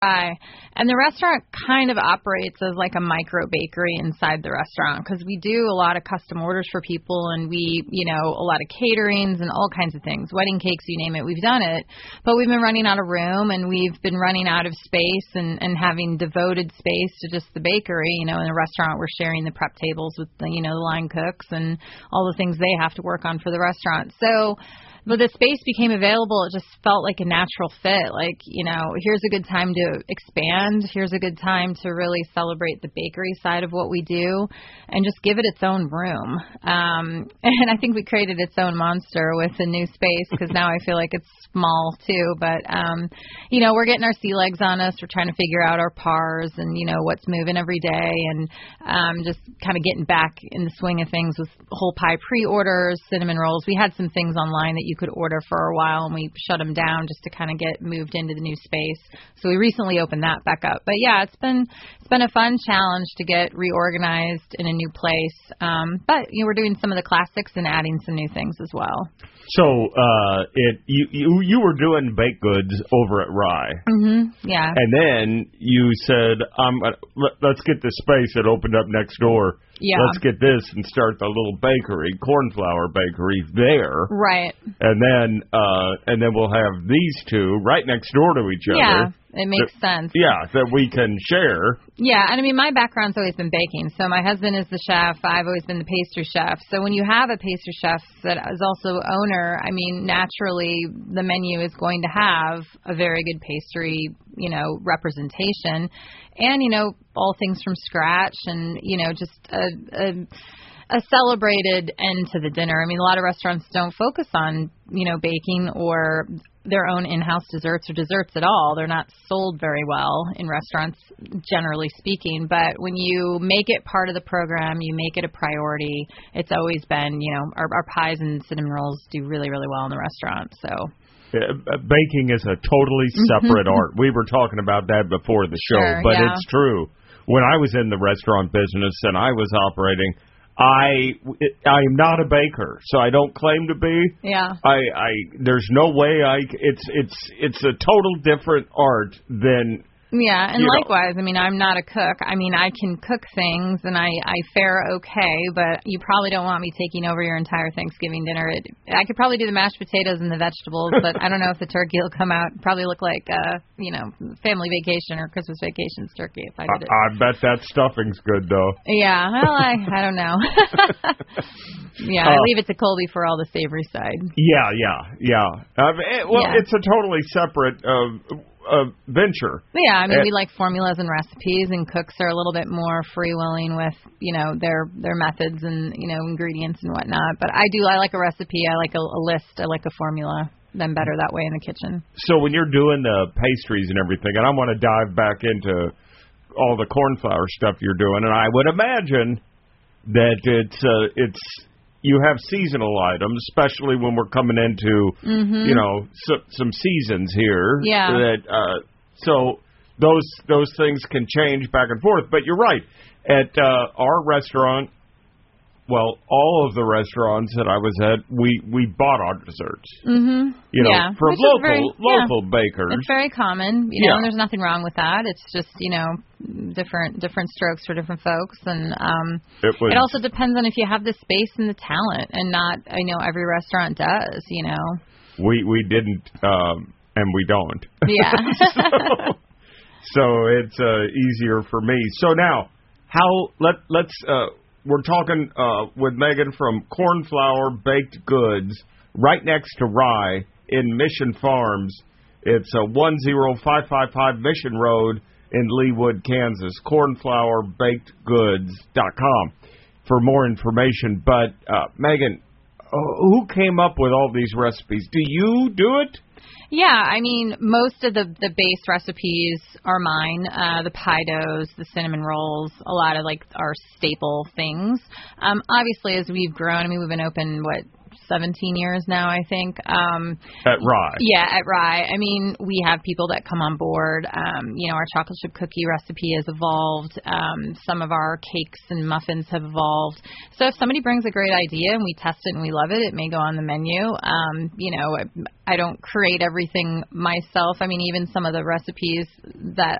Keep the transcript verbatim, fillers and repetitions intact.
Rye, and the restaurant kind of operates as like a micro bakery inside the restaurant because we do a lot of custom orders for people, and we, you know, a lot of caterings and all kinds of things, wedding cakes, you name it, we've done it. But we've been running out of room, and we've been running out of space and, and having devoted space to just the bakery. You know, in the restaurant, we're sharing the prep tables with the, you know, the line cooks and all the things they have to work on for the restaurant. So but the space became available. It just felt like a natural fit. Like, you know, here's a good time to expand. Here's a good time to really celebrate the bakery side of what we do and just give it its own room. Um, and I think we created its own monster with the new space because now I feel like it's small too. But, um, you know, we're getting our sea legs on us. We're trying to figure out our pars and, you know, what's moving every day and um, just kind of getting back in the swing of things with whole pie pre-orders, cinnamon rolls. We had some things online that you could order for a while, and we shut them down just to kind of get moved into the new space. So we recently opened that back up. But yeah, it's been it's been a fun challenge to get reorganized in a new place. Um, but you know, we're doing some of the classics and adding some new things as well. So uh, it you, you you were doing baked goods over at Rye. Mm-hmm. Yeah. And then you said, "I'm um, let, let's get this space that opened up next door. Yeah. Let's get this and start the little bakery, cornflour bakery there. Right. And then uh, and then we'll have these two right next door to each Yeah. other. It makes that, sense. Yeah, that we can share. Yeah, and I mean, my background's always been baking. So my husband is the chef. I've always been the pastry chef. So when you have a pastry chef that is also owner, I mean, naturally the menu is going to have a very good pastry, you know, representation. And, you know, all things from scratch and, you know, just a... a a celebrated end to the dinner. I mean, a lot of restaurants don't focus on, you know, baking or their own in-house desserts or desserts at all. They're not sold very well in restaurants, generally speaking. But when you make it part of the program, you make it a priority. It's always been, you know, our, our pies and cinnamon rolls do really, really well in the restaurant. So. Yeah, baking is a totally separate art. We were talking about that before the show, sure, but yeah. It's true. When I was in the restaurant business and I was operating, I I am not a baker, so I don't claim to be. Yeah. I, I there's no way I it's it's it's a total different art than. Yeah, and you likewise, know. I mean, I'm not a cook. I mean, I can cook things, and I, I fare okay, but you probably don't want me taking over your entire Thanksgiving dinner. It, I could probably do the mashed potatoes and the vegetables, but I don't know if the turkey will come out. Probably look like, uh, you know, family vacation or Christmas vacation's turkey if I did it. I, I bet that stuffing's good, though. Yeah, well, I, I don't know. yeah, I uh, leave it to Colby for all the savory side. Yeah, yeah, yeah. Uh, it, well, yeah. it's a totally separate... Uh, Uh, venture. Yeah, I mean, uh, we like formulas and recipes, and cooks are a little bit more free-willing with, you know, their their methods and, you know, ingredients and whatnot. But I do, I like a recipe, I like a, a list, I like a formula. I'm better that way in the kitchen. So when you're doing the pastries and everything, and I want to dive back into all the cornflower stuff you're doing, and I would imagine that it's uh, it's you have seasonal items, especially when we're coming into, mm-hmm. you know, so, some seasons here. Yeah. That uh, so those those things can change back and forth. But you're right. At uh, our restaurant, well, all of the restaurants that I was at, we, we bought our desserts. Mm-hmm. You know, yeah. from Which local very, local yeah. bakers. It's very common, you know, yeah. and there's nothing wrong with that. It's just, you know, different different strokes for different folks. And um, it, was, it also depends on if you have the space and the talent, and not, I know every restaurant does, you know. We, we didn't, um, and we don't. Yeah. so, so it's uh, easier for me. So now, how, let, let's... Uh, We're talking uh, with Megan from Cornflour Baked Goods, right next to Rye in Mission Farms. It's uh, one zero five five five Mission Road in Leawood, Kansas. cornflour baked goods dot com for more information. But, uh, Megan, uh, who came up with all these recipes? Do you do it? Yeah, I mean, most of the, the base recipes are mine. Uh, the pie doughs, the cinnamon rolls, a lot of, like, our staple things. Um, obviously, as we've grown, I mean, we've been open, what, seventeen years now, I think. Um, at Rye. Yeah, at Rye. I mean, we have people that come on board. Um, you know, our chocolate chip cookie recipe has evolved. Um, some of our cakes and muffins have evolved. So if somebody brings a great idea and we test it and we love it, it may go on the menu. Um, you know, I, I don't create everything myself. I mean, even some of the recipes that